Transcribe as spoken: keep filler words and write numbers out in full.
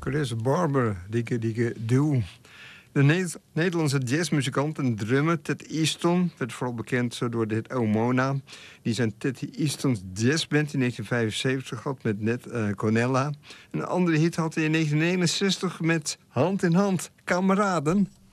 Chris Barber, dikke, dikke duw. De Ne- Nederlandse jazzmuzikant en drummer Ted Easton werd vooral bekend zo door de hit Oh Mona, die zijn Ted Easton's Jazzband in negentien vijfenzeventig had met Ned uh, Cornella. Een andere hit had hij in negentien eenenzestig met Hand in Hand, Kameraden.